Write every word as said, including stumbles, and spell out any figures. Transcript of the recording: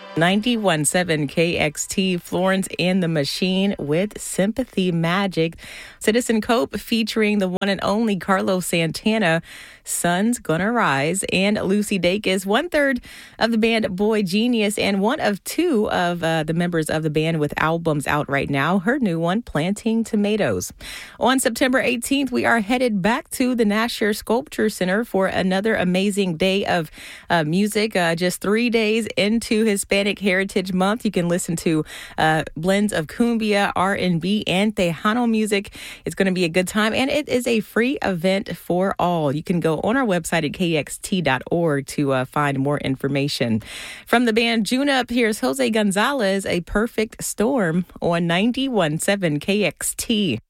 ninety-one point seven K X T, Florence and the Machine with Sympathy Magic. Citizen Cope featuring the one and only Carlos Santana, Sun's Gonna Rise, and Lucy Dacus, one third of the band Boy Genius, and one of two of uh, the members of the band with albums out right now. Her new one, Planting Tomatoes. On September eighteenth, we are headed back to the Nasher Sculpture Center for another amazing day of uh, music. Uh, just three days into Hispanic Heritage Month, you can listen to uh, blends of cumbia, R and B, and Tejano music. It's going to be a good time, and it is a free event for all. You can go on our website at K X T dot org to uh, find more information. From the band Junip, here's Jose Gonzalez, A Perfect Storm on ninety-one point seven K X T.